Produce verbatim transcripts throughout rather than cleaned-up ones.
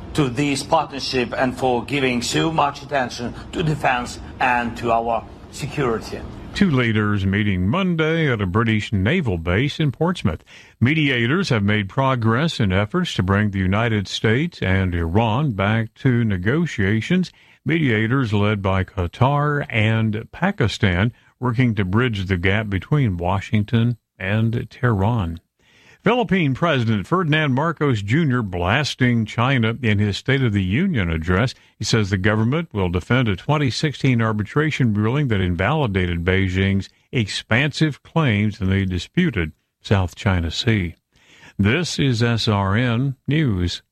to this partnership and for giving so much attention to defense and to our security. Two leaders meeting Monday at a British naval base in Portsmouth. Mediators have made progress in efforts to bring the United States and Iran back to negotiations. Mediators led by Qatar and Pakistan working to bridge the gap between Washington and Tehran. Philippine President Ferdinand Marcos Junior blasting China in his State of the Union address. He says the government will defend a twenty sixteen arbitration ruling that invalidated Beijing's expansive claims in the disputed South China Sea. This is S R N News.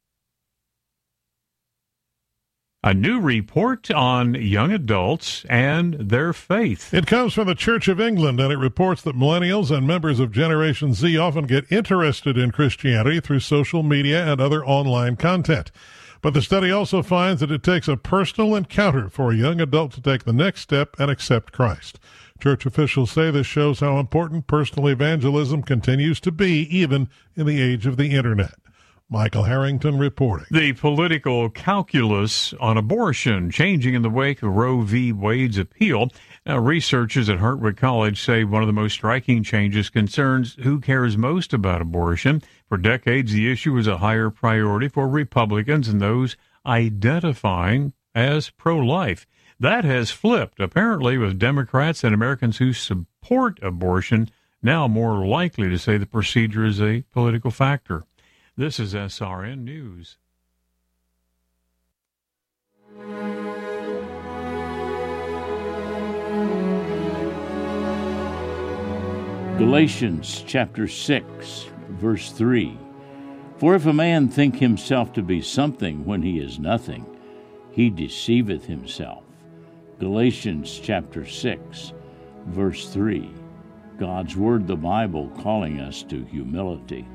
A new report on young adults and their faith. It comes from the Church of England, and it reports that millennials and members of Generation Z often get interested in Christianity through social media and other online content. But the study also finds that it takes a personal encounter for a young adult to take the next step and accept Christ. Church officials say this shows how important personal evangelism continues to be, even in the age of the Internet. Michael Harrington reporting. The political calculus on abortion changing in the wake of Roe v. Wade's appeal. Now, researchers at Hartwick College say one of the most striking changes concerns who cares most about abortion. For decades, the issue was a higher priority for Republicans and those identifying as pro-life. That has flipped, apparently, with Democrats and Americans who support abortion now more likely to say the procedure is a political factor. This is S R N News. Galatians chapter six, verse three. For if a man think himself to be something when he is nothing, he deceiveth himself. Galatians chapter six, verse three. God's Word, the Bible, calling us to humility.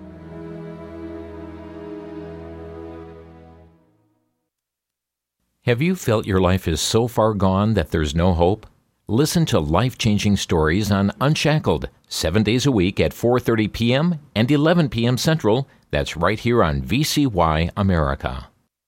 Have you felt your life is so far gone that there's no hope? Listen to life-changing stories on Unshackled, seven days a week at four thirty p.m. and eleven p.m. Central. That's right here on V C Y America.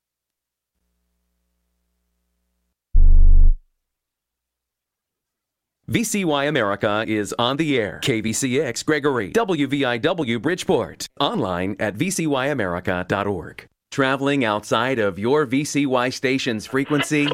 V C Y America is on the air. K V C X Gregory, W V I W Bridgeport. Online at v c y america dot org. Traveling outside of your V C Y station's frequency?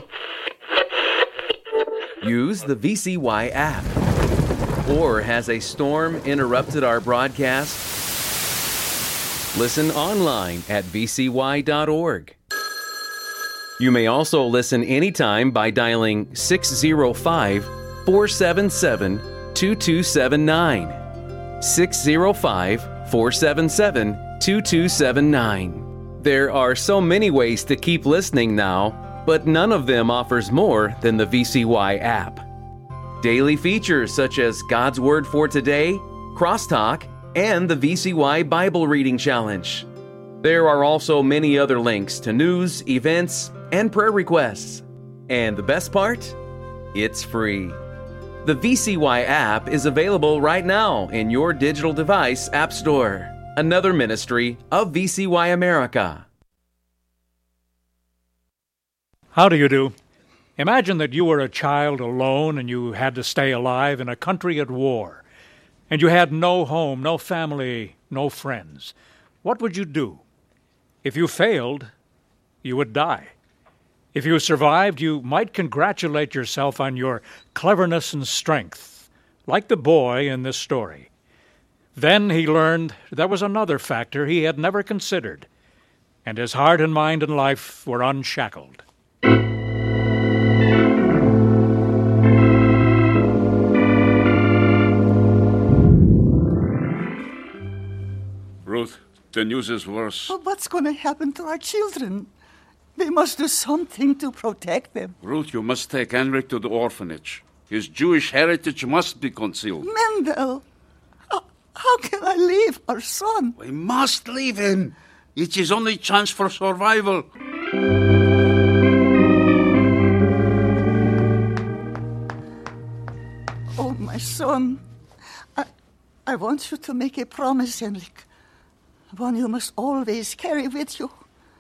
Use the V C Y app. Or has a storm interrupted our broadcast? Listen online at v c y dot org. You may also listen anytime by dialing six oh five, four seven seven, two two seven nine. six oh five, four seven seven, two two seven nine. There are so many ways to keep listening now, but none of them offers more than the V C Y app. Daily features such as God's Word for Today, Crosstalk, and the V C Y Bible Reading Challenge. There are also many other links to news, events, and prayer requests. And the best part? It's free. The V C Y app is available right now in your digital device app store. Another ministry of V C Y America. How do you do? Imagine that you were a child alone and you had to stay alive in a country at war, and you had no home, no family, no friends. What would you do? If you failed, you would die. If you survived, you might congratulate yourself on your cleverness and strength, like the boy in this story. Then he learned there was another factor he had never considered, and his heart and mind and life were unshackled. Ruth, the news is worse. Well, what's going to happen to our children? They must do something to protect them. Ruth, you must take Henrik to the orphanage. His Jewish heritage must be concealed. Mendel! How can I leave our son? We must leave him. It's his only chance for survival. Oh, my son. I, I want you to make a promise, Henrik. One you must always carry with you.